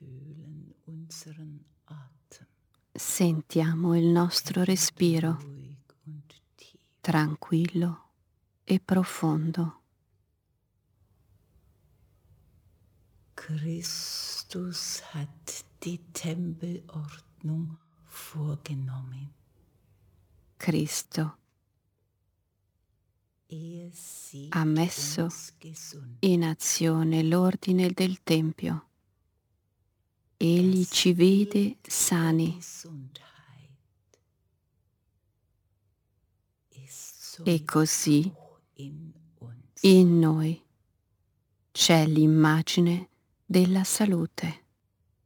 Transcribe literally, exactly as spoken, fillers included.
Sentiamo il nostro respiro tranquillo e profondo. Christus hat die Tempelordnung vorgenommen. Cristo ha messo in azione l'ordine del Tempio. Egli ci vede sani e così in noi c'è l'immagine della salute.